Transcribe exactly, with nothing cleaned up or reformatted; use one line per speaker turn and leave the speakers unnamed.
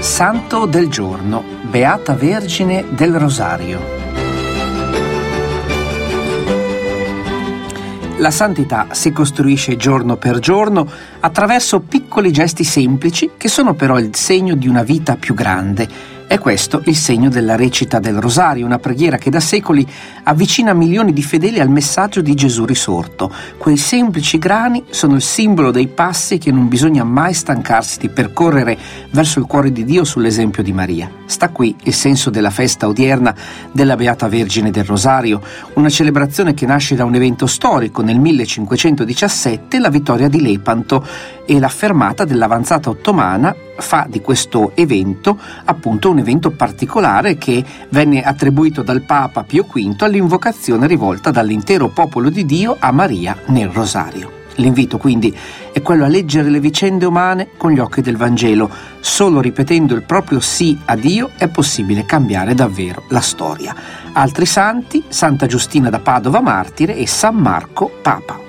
Santo del giorno, Beata Vergine del Rosario. La santità si costruisce giorno per giorno attraverso piccoli gesti semplici che sono però il segno di una vita più grande. È questo il segno della recita del Rosario, una preghiera che da secoli avvicina milioni di fedeli al messaggio di Gesù risorto. Quei semplici grani sono il simbolo dei passi che non bisogna mai stancarsi di percorrere verso il cuore di Dio sull'esempio di Maria. Sta qui il senso della festa odierna della Beata Vergine del Rosario, una celebrazione che nasce da un evento storico nel millecinquecentodiciassette, la vittoria di Lepanto, e la fermata dell'avanzata ottomana fa di questo evento appunto un evento particolare che venne attribuito dal Papa Pio quinto all'invocazione rivolta dall'intero popolo di Dio a Maria nel Rosario. L'invito quindi è quello a leggere le vicende umane con gli occhi del Vangelo. Solo ripetendo il proprio sì a Dio è possibile cambiare davvero la storia. Altri santi: Santa Giustina da Padova martire e San Marco Papa.